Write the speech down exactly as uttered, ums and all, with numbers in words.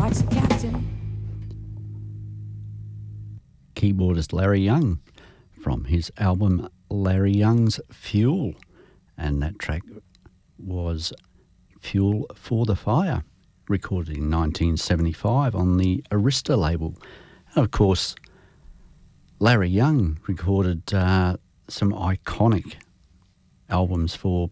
likes a captain. Keyboardist Larry Young from his album Larry Young's Fuel, and that track was Fuel for the Fire, recorded in nineteen seventy-five on the Arista label. And of course, Larry Young recorded uh, some iconic albums for